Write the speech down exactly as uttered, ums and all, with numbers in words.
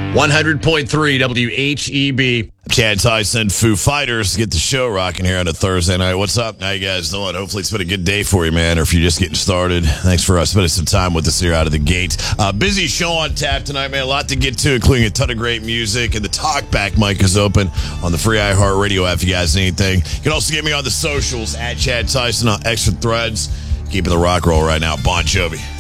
one hundred point three W H E B. Chad Tyson, Foo Fighters, get the show rocking here on a Thursday night. What's up? How you guys doing? Hopefully it's been a good day for you, man, or if you're just getting started. Thanks for uh, spending some time with us here out of the gate. Uh, busy show on tap tonight, man. A lot to get to, including a ton of great music, and the talkback mic is open on the free iHeartRadio app if you guys need anything. You can also get me on the socials, at Chad Tyson on Extra Threads. Keeping the rock roll right now, Bon Jovi.